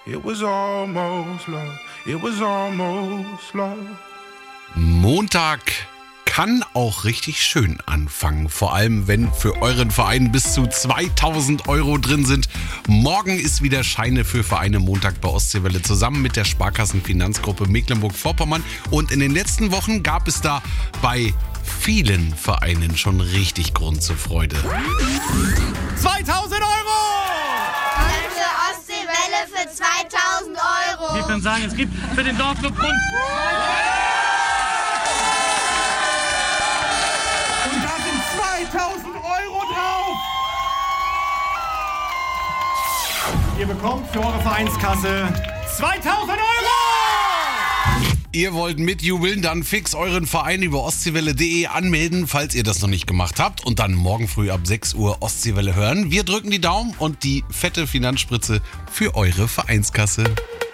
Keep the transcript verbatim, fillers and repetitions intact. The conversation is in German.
It was almost love. It was almost love. Montag kann auch richtig schön anfangen. Vor allem, wenn für euren Verein bis zu zweitausend Euro drin sind. Morgen ist wieder Scheine für Vereine Montag bei Ostseewelle zusammen mit der Sparkassenfinanzgruppe Mecklenburg-Vorpommern. Und in den letzten Wochen gab es da bei vielen Vereinen schon richtig Grund zur Freude. zweitausend Euro! Danke Ostseewelle für zweitausend Euro. Wir können sagen, es gibt für den Dorfclub Grund. Und da sind zweitausend Euro drauf! Ihr bekommt für eure Vereinskasse zweitausend Euro! Ihr wollt mitjubeln, dann fix euren Verein über ostseewelle punkt de anmelden, falls ihr das noch nicht gemacht habt. Und dann morgen früh ab sechs Uhr Ostseewelle hören. Wir drücken die Daumen und die fette Finanzspritze für eure Vereinskasse.